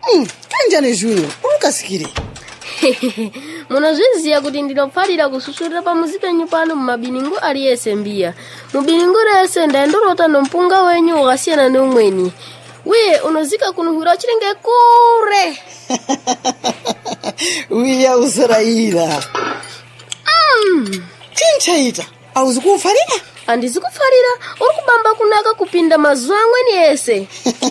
Kanjani Junior, urukasikire. Munozviziva kuti ndinofarira kususurira pamuzipenyu pano mumabiningu ari ese mbiya. Mubiningu rese ndaendorota nompunga wenyu wakasiyana neumweni. Uye unozika kunuhwira chirenge kure. Uya uzoraira. Chinchaita, auzi kufarira? Andizi kufarira, uri kubamba kunaka kupinda mazuva amweni ese.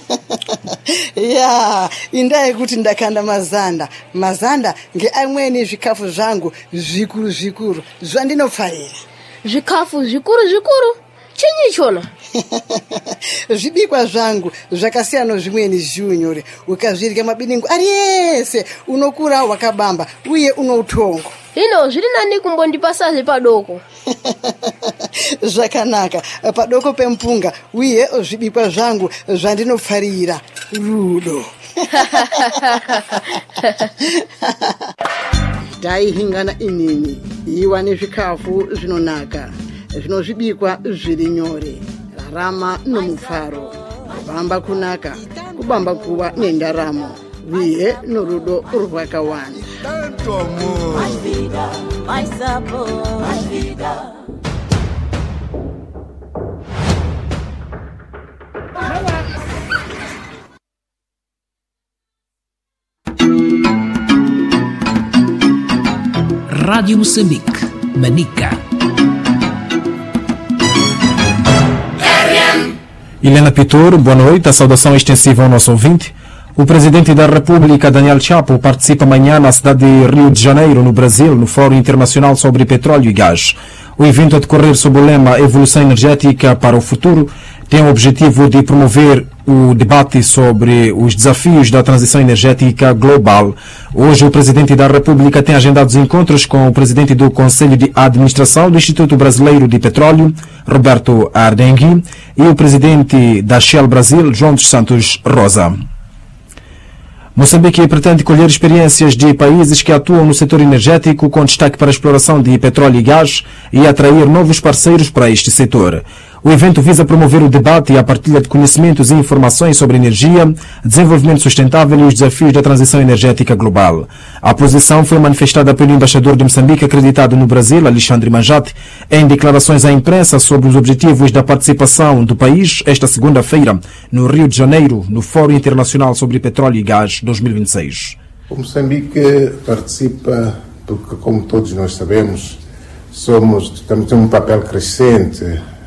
Ya, indai kuti ndakanda mazanda ngeamweni zvikafu zvangu zvikuru zvandinofarira. Zvikafu zvikuru? Chinyi chona? Zvibikwa zvangu zvakasiyana zvimweni Junior, ukazvirya mabiningu ari ese unokura wakabamba uye unoutongo. Hino zviri nani kumbondipasazve padoko. Zvakanaka, padoko pempunga uye zvibikwa zvangu zvandinofarira rudo. Taihingana inini iwa nezvikafu zvinonaka zvinozvibikwa zviri nyore, rarama nomufaro, kubamba kunaka, kubamba kuva nendaramo uye norudo rwakawanda. Mais vida, mais sabor, mais vida. Rádio Moçambique, Manica. Helena Pitor, boa noite. A saudação extensiva ao nosso ouvinte. O presidente da República, Daniel Chapo, participa amanhã na cidade de Rio de Janeiro, no Brasil, no Fórum Internacional sobre Petróleo e Gás. O evento a decorrer sob o lema Evolução Energética para o Futuro tem o objetivo de promover o debate sobre os desafios da transição energética global. Hoje, o presidente da República tem agendados encontros com o presidente do Conselho de Administração do Instituto Brasileiro de Petróleo, Roberto Ardengui, e o presidente da Shell Brasil, João dos Santos Rosa. Moçambique pretende colher experiências de países que atuam no setor energético com destaque para a exploração de petróleo e gás e atrair novos parceiros para este setor. O evento visa promover o debate e a partilha de conhecimentos e informações sobre energia, desenvolvimento sustentável e os desafios da transição energética global. A posição foi manifestada pelo embaixador de Moçambique acreditado no Brasil, Alexandre Manjate, em declarações à imprensa sobre os objetivos da participação do país esta segunda-feira no Rio de Janeiro, no Fórum Internacional sobre Petróleo e Gás 2026. O Moçambique participa porque, como todos nós sabemos, temos um papel crescente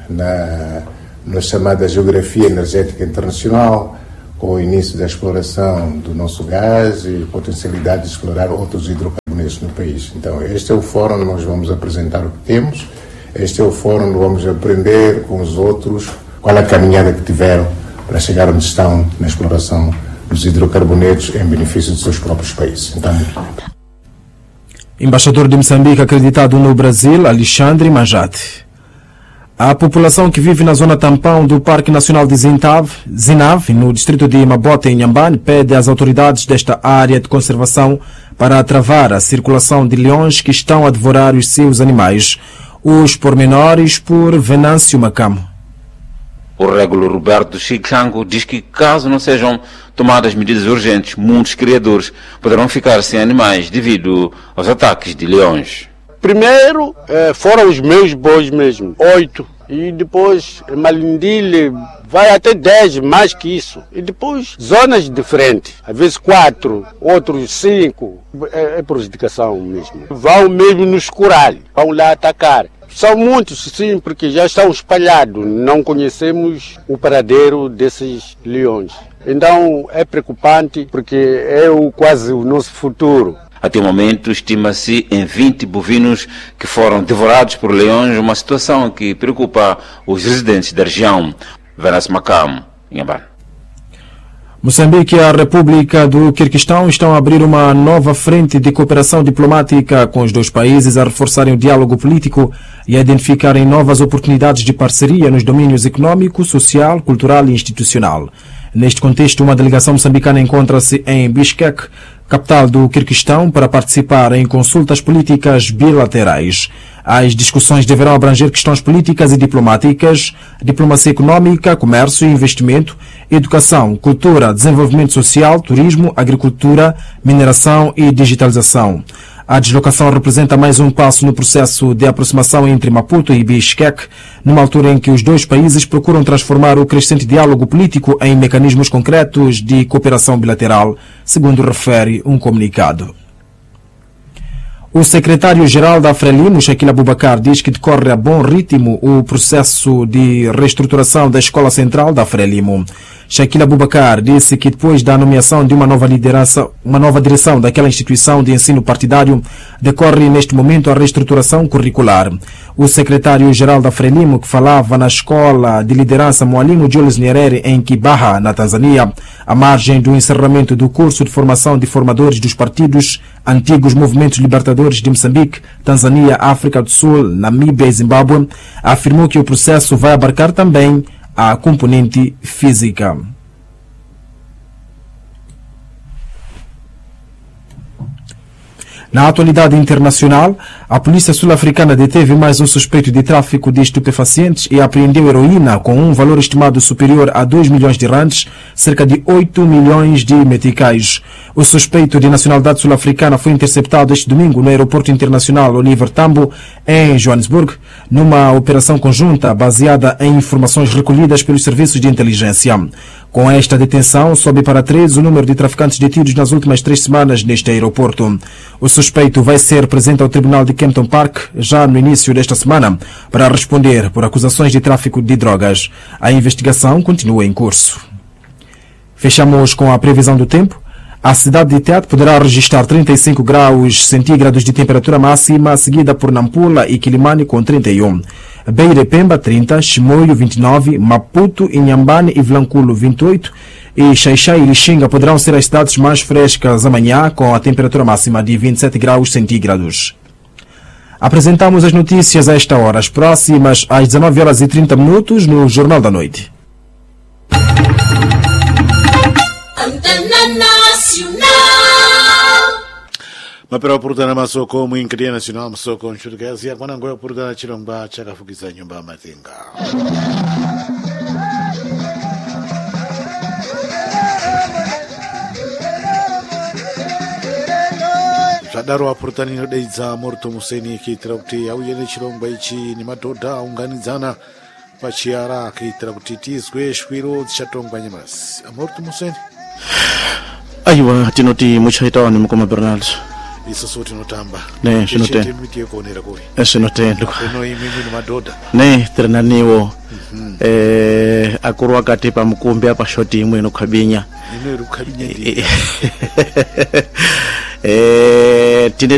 na chamada geografia energética internacional, com o início da exploração do nosso gás e potencialidade de explorar outros hidrocarbonetos no país. Então, este é o fórum onde nós vamos apresentar o que temos, este é o fórum onde vamos aprender com os outros qual a caminhada que tiveram para chegar onde estão na exploração dos hidrocarbonetos em benefício dos seus próprios países. Então, Embaixador de Moçambique acreditado no Brasil, Alexandre Manjate. A população que vive na zona tampão do Parque Nacional de Zinave, no distrito de Mabote, em Inhambane, pede às autoridades desta área de conservação para travar a circulação de leões que estão a devorar os seus animais. Os pormenores por Venâncio Macamo. O régulo Roberto Chichango diz que, caso não sejam tomadas medidas urgentes, muitos criadores poderão ficar sem animais devido aos ataques de leões. Primeiro foram os meus bois mesmo, 8. E depois Malindile vai até 10, mais que isso. E depois zonas diferentes, às vezes 4, outros 5. É prejudicação mesmo. Vão mesmo nos curar, vão lá atacar. São muitos, sim, porque já estão espalhados. Não conhecemos o paradeiro desses leões. Então é preocupante porque é quase o nosso futuro. Até o momento, estima-se em 20 bovinos que foram devorados por leões, uma situação que preocupa os residentes da região. Venâncio Macamo, Inhambane. Moçambique e a República do Quirguistão estão a abrir uma nova frente de cooperação diplomática com os dois países, a reforçarem o diálogo político e a identificarem novas oportunidades de parceria nos domínios econômico, social, cultural e institucional. Neste contexto, uma delegação moçambicana encontra-se em Bishkek, capital do Quirguistão, para participar em consultas políticas bilaterais. As discussões deverão abranger questões políticas e diplomáticas, diplomacia econômica, comércio e investimento, educação, cultura, desenvolvimento social, turismo, agricultura, mineração e digitalização. A deslocação representa mais um passo no processo de aproximação entre Maputo e Bishkek, numa altura em que os dois países procuram transformar o crescente diálogo político em mecanismos concretos de cooperação bilateral, segundo refere um comunicado. O secretário-geral da Frelimo, Shaquille Abubakar, diz que decorre a bom ritmo o processo de reestruturação da Escola Central da Frelimo. Shaquille Abubakar disse que depois da nomeação de uma nova direção daquela instituição de ensino partidário, decorre neste momento a reestruturação curricular. O secretário-geral da Frelimo, que falava na Escola de Liderança Mwalimu Julius Nyerere em Kibaha, na Tanzânia, à margem do encerramento do curso de formação de formadores dos partidos antigos movimentos libertadores de Moçambique, Tanzânia, África do Sul, Namíbia e Zimbábue, afirmou que o processo vai abarcar também a componente física. Na atualidade internacional, a polícia sul-africana deteve mais um suspeito de tráfico de estupefacientes e apreendeu heroína com um valor estimado superior a 2 milhões de rands, cerca de 8 milhões de meticais. O suspeito de nacionalidade sul-africana foi interceptado este domingo no aeroporto internacional Oliver Tambo, em Johannesburg, numa operação conjunta baseada em informações recolhidas pelos serviços de inteligência. Com esta detenção, sobe para 13 o número de traficantes detidos nas últimas 3 semanas neste aeroporto. O suspeito vai ser presente ao Tribunal de Kempton Park já no início desta semana para responder por acusações de tráfico de drogas. A investigação continua em curso. Fechamos com a previsão do tempo. A cidade de Tete poderá registrar 35 graus centígrados de temperatura máxima, seguida por Nampula e Quilimane com 31. Beira e Pemba 30, Chimoio 29, Maputo, Inhambane e Vilanculo 28 e Xaixai e Lixinga poderão ser as cidades mais frescas amanhã com a temperatura máxima de 27 graus centígrados. Apresentamos as notícias a esta hora, as próximas às 19 horas e 30 minutos no Jornal da Noite. Mapera purutana masoko muinkiria nacional masoko nshurikazi ya kwana ngoya purutana chilomba chakafukiza nyumba matinga Zadaro apurutani nodeiza Morto Museni kitira kuti auyene chilomba ichi ni madhodha unganidzana pachiara kitira kuti tizwe shwiro dzichatongwa nyamasi. Morto Museni aiwa tinoti muchaita ni mukoma Bernard isso soti notamba ne shinotenda mitiye kuonera koi shinotenda eno imimi ni madhodha ne trenaniwo akuru wakati pa mkumbi apa shoti imwe no kabinya ino irukabinya